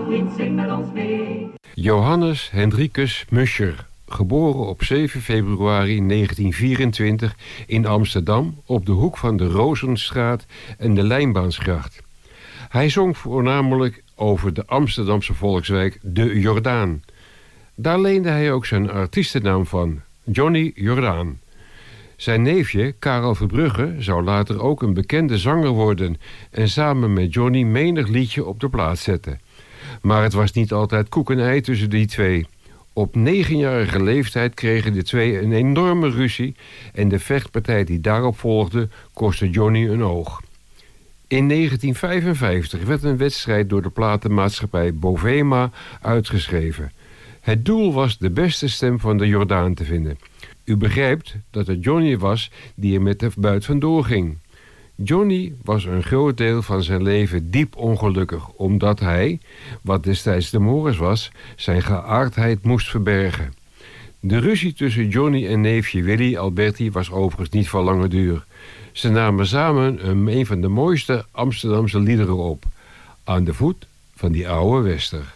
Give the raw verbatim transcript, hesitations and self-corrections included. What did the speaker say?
vriend, zing met ons mee. Johannes Hendrikus Muscher, geboren op zeven februari negentien vierentwintig in Amsterdam op de hoek van de Rozenstraat en de Lijnbaansgracht. Hij zong voornamelijk over de Amsterdamse volkswijk De Jordaan. Daar leende hij ook zijn artiestennaam van, Johnny Jordaan. Zijn neefje, Karel Verbrugge, zou later ook een bekende zanger worden en samen met Johnny menig liedje op de plaat zetten. Maar het was niet altijd koek en ei tussen die twee. Op negenjarige leeftijd kregen de twee een enorme ruzie en de vechtpartij die daarop volgde kostte Johnny een oog. In negentien vijfenvijftig werd een wedstrijd door de platenmaatschappij Bovema uitgeschreven. Het doel was de beste stem van de Jordaan te vinden. U begrijpt dat het Johnny was die er met de buit vandoor ging. Johnny was een groot deel van zijn leven diep ongelukkig, omdat hij, wat destijds de mores was, zijn geaardheid moest verbergen. De ruzie tussen Johnny en neefje Willy Alberti was overigens niet van lange duur. Ze namen samen een, een van de mooiste Amsterdamse liederen op, Aan de voet van die oude Wester.